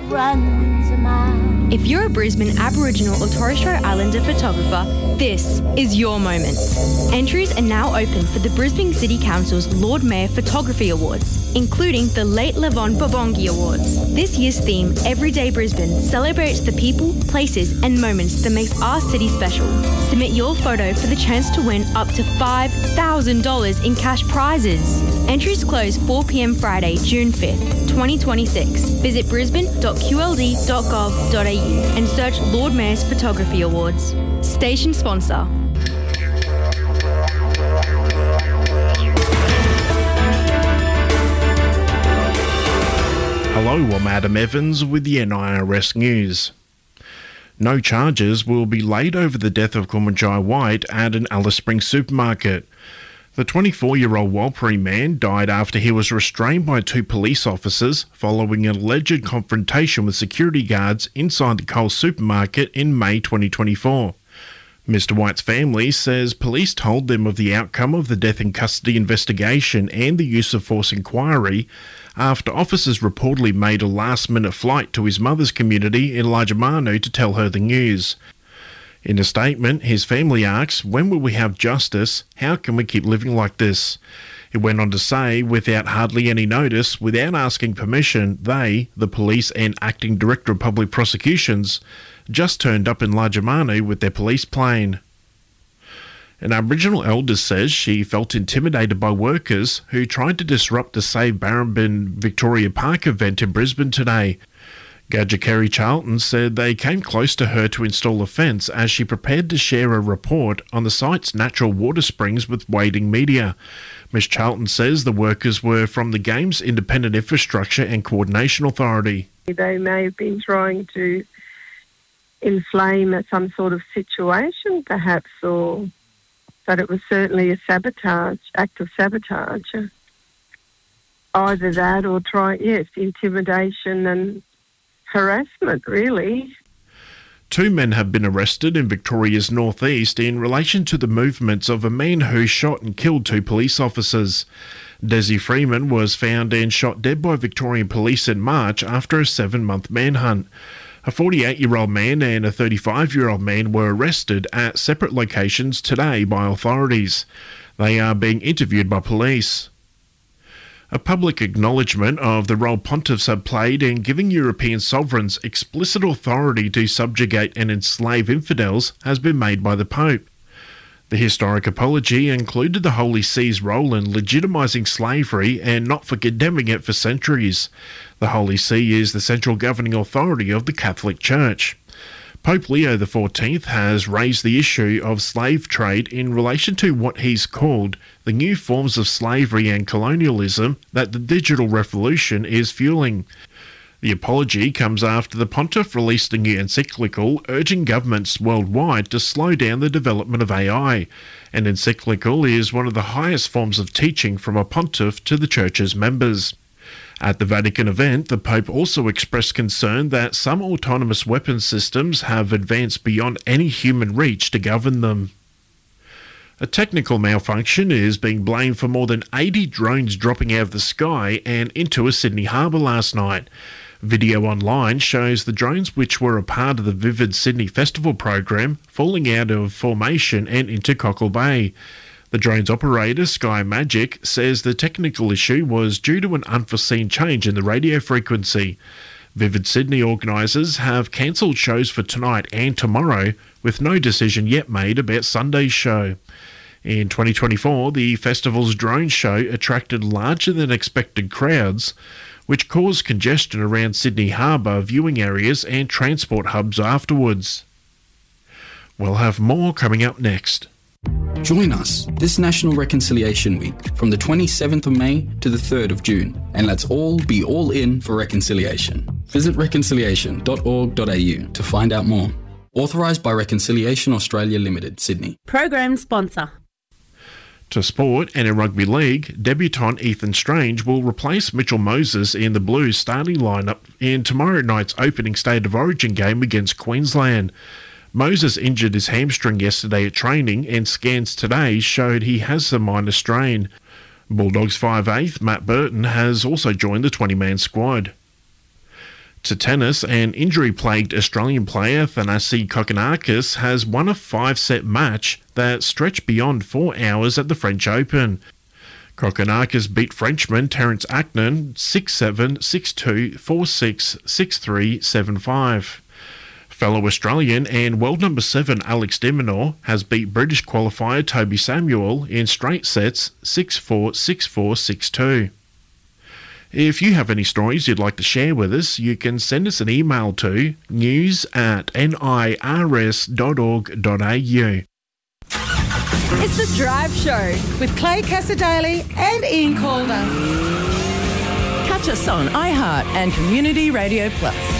runs a mile. If you're a Brisbane Aboriginal or Torres Strait Islander photographer, this is your moment. Entries are now open for the Brisbane City Council's Lord Mayor Photography Awards, including the Late Levon Bobongi Awards. This year's theme, Everyday Brisbane, celebrates the people, places and moments that makes our city special. Submit your photo for the chance to win up to $5,000 in cash prizes. Entries close 4 p.m. Friday, June 5th, 2026. Visit brisbane.qld.gov.au and search Lord Mayor's Photography Awards. Station sponsor. Hello, I'm Adam Evans with the NIRS News. No charges will be laid over the death of Kumanjai White at an Alice Springs supermarket. The 24-year-old Warlpiri man died after he was restrained by 2 police officers following an alleged confrontation with security guards inside the Coles supermarket in May 2024. Mr. White's family says police told them of the outcome of the death in custody investigation and the use of force inquiry after officers reportedly made a last-minute flight to his mother's community in Lajamanu to tell her the news. In a statement, his family asks, "When will we have justice? How can we keep living like this?" It went on to say, without hardly any notice, without asking permission, they, the police and Acting Director of Public Prosecutions, just turned up in Lajamanu with their police plane. An Aboriginal elder says she felt intimidated by workers who tried to disrupt the Save Barrambin Victoria Park event in Brisbane today. Gadja Kerry Charlton said they came close to her to install a fence as she prepared to share a report on the site's natural water springs with wading media. Ms Charlton says the workers were from the Games Independent Infrastructure and Coordination Authority. They may have been trying to inflame some sort of situation, perhaps, but it was certainly a act of sabotage. Either that or intimidation and harassment, really. 2 men have been arrested in Victoria's northeast in relation to the movements of a man who shot and killed 2 police officers. Desi Freeman was found and shot dead by Victorian police in March after a 7-month manhunt. A 48-year-old man and a 35-year-old man were arrested at separate locations today by authorities. They are being interviewed by police. A public acknowledgement of the role pontiffs have played in giving European sovereigns explicit authority to subjugate and enslave infidels has been made by the Pope. The historic apology included the Holy See's role in legitimising slavery and not for condemning it for centuries. The Holy See is the central governing authority of the Catholic Church. Pope Leo XIV has raised the issue of slave trade in relation to what he's called the new forms of slavery and colonialism that the digital revolution is fueling. The apology comes after the pontiff released a new encyclical urging governments worldwide to slow down the development of AI. An encyclical is one of the highest forms of teaching from a pontiff to the Church's members. At the Vatican event, the Pope also expressed concern that some autonomous weapon systems have advanced beyond any human reach to govern them. A technical malfunction is being blamed for more than 80 drones dropping out of the sky and into a Sydney harbour last night. Video online shows the drones, which were a part of the Vivid Sydney Festival program, falling out of formation and into Cockle Bay. The drone's operator, Sky Magic, says the technical issue was due to an unforeseen change in the radio frequency. Vivid Sydney organisers have cancelled shows for tonight and tomorrow, with no decision yet made about Sunday's show. In 2024, the festival's drone show attracted larger than expected crowds, which caused congestion around Sydney Harbour viewing areas and transport hubs afterwards. We'll have more coming up next. Join us this National Reconciliation Week from the 27th of May to the 3rd of June, and let's all be all in for reconciliation. Visit reconciliation.org.au to find out more. Authorised by Reconciliation Australia Limited, Sydney. Program sponsor. To sport, and in rugby league, debutant Ethan Strange will replace Mitchell Moses in the Blues starting lineup in tomorrow night's opening State of Origin game against Queensland. Moses injured his hamstring yesterday at training, and scans today showed he has a minor strain. Bulldogs 5'8" Matt Burton has also joined the 20-man squad. To tennis, an injury-plagued Australian player, Thanasi Kokkinakis, has won a 5-set match that stretched beyond 4 hours at the French Open. Kokkinakis beat Frenchman Terence Aknon 6-7, 6-2, 4-6, 6-3, 7-5. Fellow Australian and world number 7 Alex de Minaur has beat British qualifier Toby Samuel in straight sets 6-4, 6-4, 6-2. If you have any stories you'd like to share with us, you can send us an email to news@nirs.org.au. It's The Drive Show with Clay Cassadale and Ian Calder. Catch us on iHeart and Community Radio Plus.